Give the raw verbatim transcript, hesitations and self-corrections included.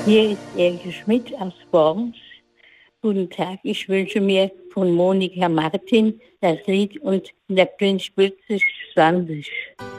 Hier ist Elke Schmidt aus Worms. Guten Tag, ich wünsche mir von Monika Martin das Lied und der Prinz zwanzig.